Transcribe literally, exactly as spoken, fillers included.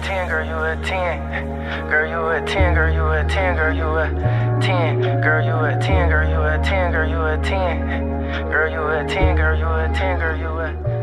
ten, girl, you a ten. Girl, you a ten, girl, you a ten, girl, you a ten. Girl, you a ten, girl, you a ten, girl, you a ten. Girl, you a ten, girl, you a ten, girl, you a